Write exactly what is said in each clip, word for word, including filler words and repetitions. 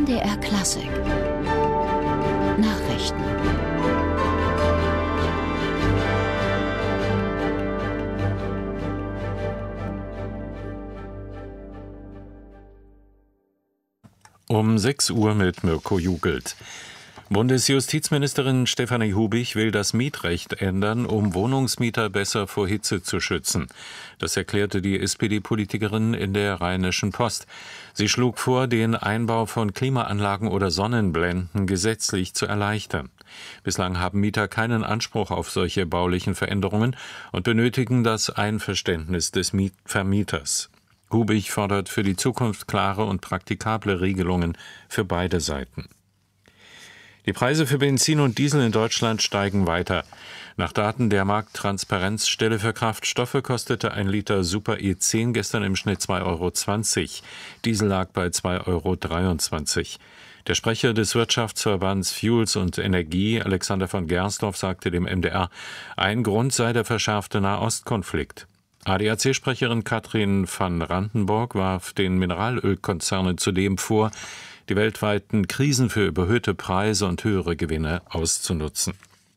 D R Klassik Nachrichten. Um sechs Uhr mit Mirko Jugelt. Bundesjustizministerin Stefanie Hubich will das Mietrecht ändern, um Wohnungsmieter besser vor Hitze zu schützen. Das erklärte die S P D-Politikerin in der Rheinischen Post. Sie schlug vor, den Einbau von Klimaanlagen oder Sonnenblenden gesetzlich zu erleichtern. Bislang haben Mieter keinen Anspruch auf solche baulichen Veränderungen und benötigen das Einverständnis des Vermieters. Hubich fordert für die Zukunft klare und praktikable Regelungen für beide Seiten. Die Preise für Benzin und Diesel in Deutschland steigen weiter. Nach Daten der Markttransparenzstelle für Kraftstoffe kostete ein Liter Super E zehn gestern im Schnitt zwei Euro zwanzig. Diesel lag bei zwei Euro dreiundzwanzig. Der Sprecher des Wirtschaftsverbands Fuels und Energie, Alexander von Gersdorf, sagte dem M D R, ein Grund sei der verschärfte Nahostkonflikt. A D A C-Sprecherin Katrin van Randenborg warf den Mineralölkonzernen zudem vor, die weltweiten Krisen für überhöhte Preise und höhere Gewinne auszunutzen.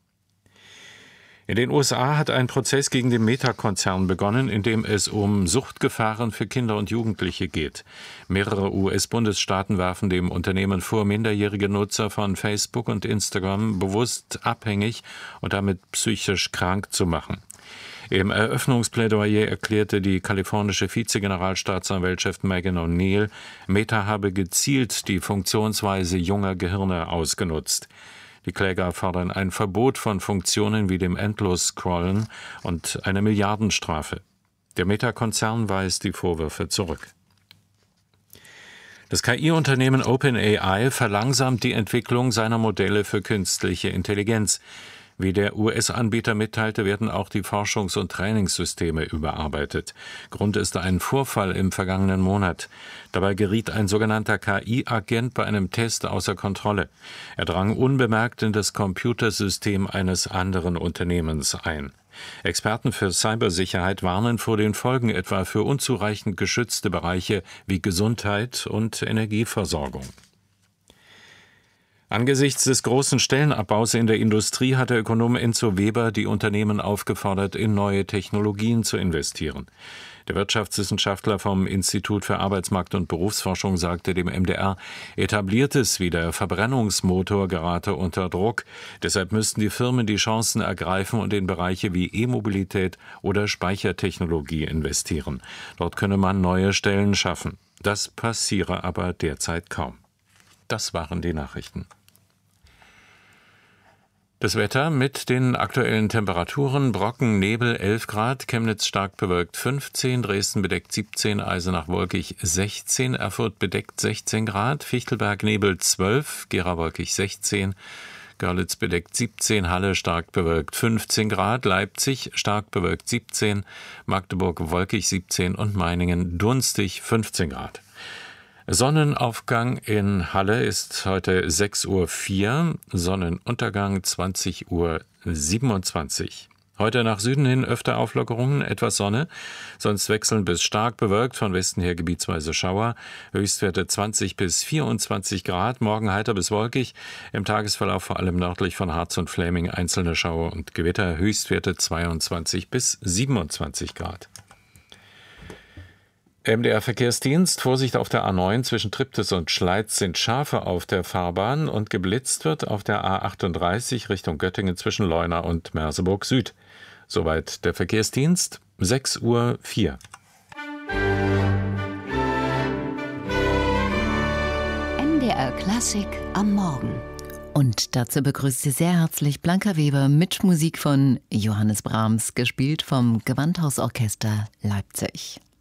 In den U S A hat ein Prozess gegen den Meta-Konzern begonnen, in dem es um Suchtgefahren für Kinder und Jugendliche geht. Mehrere U S-Bundesstaaten werfen dem Unternehmen vor, minderjährige Nutzer von Facebook und Instagram bewusst abhängig und damit psychisch krank zu machen. Im Eröffnungsplädoyer erklärte die kalifornische Vize-Generalstaatsanwältin Megan O'Neill, Meta habe gezielt die Funktionsweise junger Gehirne ausgenutzt. Die Kläger fordern ein Verbot von Funktionen wie dem Endlos-Scrollen und eine Milliardenstrafe. Der Meta-Konzern weist die Vorwürfe zurück. Das K I-Unternehmen OpenAI verlangsamt die Entwicklung seiner Modelle für künstliche Intelligenz. Wie der U S-Anbieter mitteilte, werden auch die Forschungs- und Trainingssysteme überarbeitet. Grund ist ein Vorfall im vergangenen Monat. Dabei geriet ein sogenannter K I-Agent bei einem Test außer Kontrolle. Er drang unbemerkt in das Computersystem eines anderen Unternehmens ein. Experten für Cybersicherheit warnen vor den Folgen etwa für unzureichend geschützte Bereiche wie Gesundheit und Energieversorgung. Angesichts des großen Stellenabbaus in der Industrie hat der Ökonom Enzo Weber die Unternehmen aufgefordert, in neue Technologien zu investieren. Der Wirtschaftswissenschaftler vom Institut für Arbeitsmarkt- und Berufsforschung sagte dem M D R, etabliertes wie der Verbrennungsmotor gerate unter Druck. Deshalb müssten die Firmen die Chancen ergreifen und in Bereiche wie E-Mobilität oder Speichertechnologie investieren. Dort könne man neue Stellen schaffen. Das passiere aber derzeit kaum. Das waren die Nachrichten. Das Wetter mit den aktuellen Temperaturen: Brocken, Nebel elf Grad, Chemnitz stark bewölkt fünfzehn, Dresden bedeckt siebzehn, Eisenach wolkig sechzehn, Erfurt bedeckt sechzehn Grad, Fichtelberg Nebel zwölf, Gera wolkig sechzehn, Görlitz bedeckt siebzehn, Halle stark bewölkt fünfzehn Grad, Leipzig stark bewölkt siebzehn, Magdeburg wolkig siebzehn und Meiningen dunstig fünfzehn Grad. Sonnenaufgang in Halle ist heute sechs Uhr vier, Sonnenuntergang zwanzig Uhr siebenundzwanzig. Heute nach Süden hin öfter Auflockerungen, etwas Sonne, sonst wechselnd bis stark bewölkt, von Westen her gebietsweise Schauer, Höchstwerte zwanzig bis vierundzwanzig Grad, morgen heiter bis wolkig, im Tagesverlauf vor allem nördlich von Harz und Fläming einzelne Schauer und Gewitter, Höchstwerte zweiundzwanzig bis siebenundzwanzig Grad. M D R-Verkehrsdienst: Vorsicht auf der A neun zwischen Triptis und Schleiz sind Schafe auf der Fahrbahn und geblitzt wird auf der A achtunddreißig Richtung Göttingen zwischen Leuna und Merseburg Süd. Soweit der Verkehrsdienst, sechs Uhr vier. M D R Klassik am Morgen. Und dazu begrüßt Sie sehr herzlich Blanca Weber mit Musik von Johannes Brahms, gespielt vom Gewandhausorchester Leipzig.